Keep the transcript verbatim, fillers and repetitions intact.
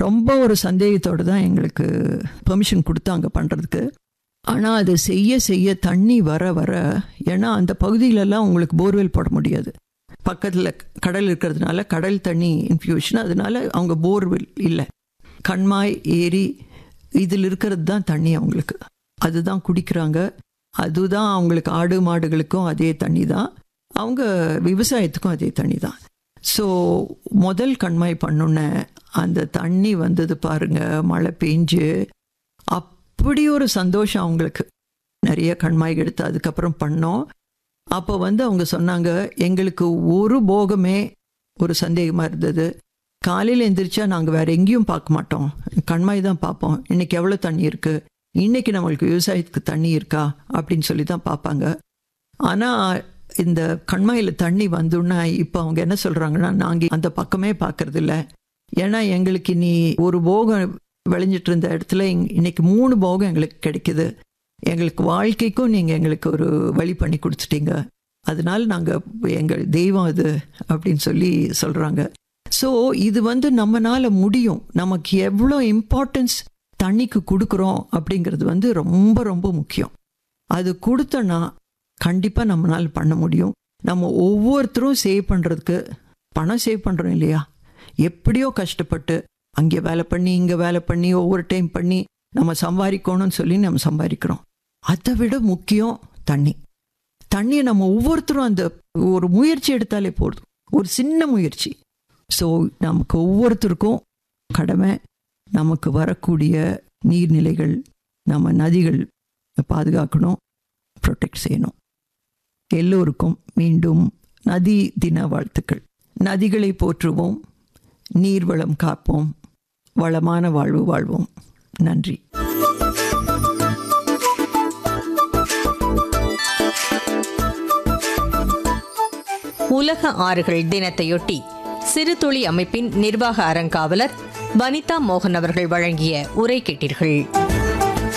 ரொம்ப ஒரு சந்தேகத்தோடு தான் எங்களுக்கு பெர்மிஷன் கொடுத்தாங்க பண்ணுறதுக்கு. ஆனால் அது செய்ய செய்ய தண்ணி வர வர, ஏன்னா அந்த பகுதியிலெல்லாம் உங்களுக்கு போர்வெல் போட முடியாது, பக்கத்தில் கடல் இருக்கிறதுனால கடல் தண்ணி இன்ஃப்யூஷன், அதனால அவங்க போர்வெல் இல்லை, கண்மாய் ஏரி இதில் இருக்கிறது தான் தண்ணி அவங்களுக்கு, அதுதான் குடிக்கிறாங்க. அதுதான் அவங்களுக்கு ஆடு மாடுகளுக்கும் அதே தண்ணி தான், அவங்க விவசாயத்துக்கும் அதே தண்ணி தான். ஸோ முதல் கண்மாய் பண்ணுன அந்த தண்ணி வந்தது பாருங்க, மழை பெஞ்சு அப்படி ஒரு சந்தோஷம் அவங்களுக்கு. நிறைய கண்மாய் எடுத்து அதுக்கப்புறம் பண்ணோம். அப்போ வந்து அவங்க சொன்னாங்க, எங்களுக்கு ஒரு போகமே ஒரு சந்தேகமாக இருந்தது, காலையில் எந்திரிச்சா நாங்கள் வேறு எங்கேயும் பார்க்க மாட்டோம், கண்மாய் தான் பார்ப்போம், இன்றைக்கி எவ்வளோ தண்ணி இருக்குது, இன்றைக்கி நம்மளுக்கு விவசாயத்துக்கு தண்ணி இருக்கா அப்படின்னு சொல்லி தான் பார்ப்பாங்க. ஆனால் இந்த கண்மாயில் தண்ணி வந்தோன்னா இப்போ அவங்க என்ன சொல்கிறாங்கன்னா, நாங்கள் அந்த பக்கமே பார்க்கறதில்ல, ஏன்னா எங்களுக்கு இனி ஒரு போகம் விளைஞ்சிட்டு இருந்த இடத்துல இன்னைக்கு மூணு போகம் எங்களுக்கு கிடைக்குது, எங்களுக்கு வாழ்க்கைக்கும் நீங்கள் எங்களுக்கு ஒரு வழி பண்ணி கொடுத்துட்டீங்க, அதனால நாங்கள் எங்கள் தெய்வம் அது அப்படின்னு சொல்லி சொல்கிறாங்க. ஸோ இது வந்து நம்மளால் முடியும், நமக்கு எவ்வளோ இம்பார்ட்டன்ஸ் தண்ணிக்கு கொடுக்குறோம் அப்படிங்கிறது வந்து ரொம்ப ரொம்ப முக்கியம். அது கொடுத்தோன்னா கண்டிப்பாக நம்மளால் பண்ண முடியும். நம்ம ஒவ்வொருத்தரும் சேவ் பண்ணுறதுக்கு பணம் சேவ் பண்ணுறோம் இல்லையா, எப்படியோ கஷ்டப்பட்டு அங்கே வேலை பண்ணி இங்கே வேலை பண்ணி ஒவ்வொரு டைம் பண்ணி நம்ம சம்பாதிக்கணும்னு சொல்லி நம்ம சம்பாதிக்கிறோம். அதை விட முக்கியம் தண்ணி. தண்ணியை நம்ம ஒவ்வொருத்தரும் அந்த ஒரு முயற்சி எடுத்தாலே போதும், ஒரு சின்ன முயற்சி. ஸோ நமக்கு ஒவ்வொருத்தருக்கும் கடமை, நமக்கு வரக்கூடிய நீர்நிலைகள், நம்ம நதிகள் பாதுகாக்கணும், ப்ரொடெக்ட் செய்யணும். எல்லோருக்கும் மீண்டும் நதி தின வாழ்த்துக்கள். நதிகளை போற்றுவோம், நீர்வளம் காப்போம், வளமான வாழ்வு வாழ்வோம். நன்றி. உலக ஆறுகள் தினத்தையொட்டி சிறுதுளி அமைப்பின் நிர்வாக அறங்காவலர் வனிதா மோகன் அவர்கள் வழங்கிய உரை கேட்டீர்கள்.